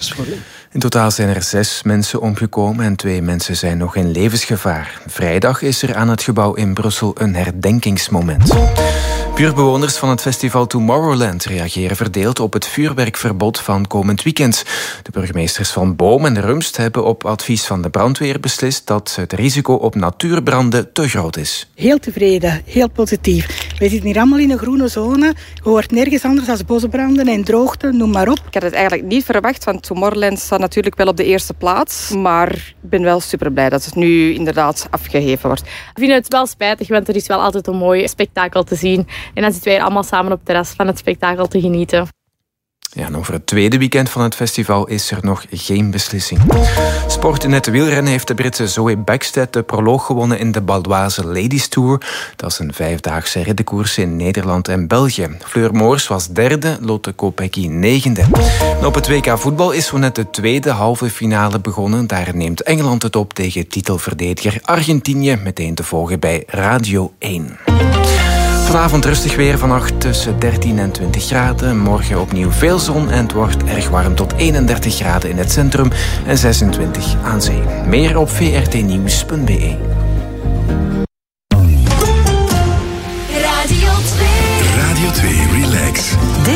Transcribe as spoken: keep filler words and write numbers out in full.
Sorry. In totaal zijn er zes mensen omgekomen en twee mensen zijn nog in levensgevaar. Vrijdag is er aan het gebouw in Brussel een herdenkingsmoment. Buurtbewoners van het festival Tomorrowland reageren verdeeld op het vuurwerkverbod van komend weekend. De burgemeesters van Boom en Rumst hebben op advies van de brandweer beslist dat het risico op natuurbranden te groot is. Heel tevreden, heel positief. Wij zitten hier allemaal in een groene zone. Je hoort nergens anders dan bosbranden en droogte, noem maar op. Ik had het eigenlijk niet verwacht, want Tomorrowland staat natuurlijk wel op de eerste plaats. Maar ik ben wel super blij dat het nu inderdaad afgeheven wordt. Ik vind het wel spijtig, want er is wel altijd een mooi spektakel te zien. En dan zitten wij allemaal samen op het terras van het spektakel te genieten. Ja, en over het tweede weekend van het festival is er nog geen beslissing. Sport in het wielrennen heeft de Britse Zoe Bäckstedt de proloog gewonnen in de Baldoise Ladies Tour. Dat is een vijfdaagse riddenkoers in Nederland en België. Fleur Moors was derde, Lotte Kopecky negende. En op het W K voetbal is zo net de tweede halve finale begonnen. Daar neemt Engeland het op tegen titelverdediger Argentinië, meteen te volgen bij Radio één. Vanavond rustig weer, vannacht tussen dertien en twintig graden. Morgen opnieuw veel zon en het wordt erg warm tot eenendertig graden in het centrum en zesentwintig aan zee. Meer op v r t nieuws punt b e.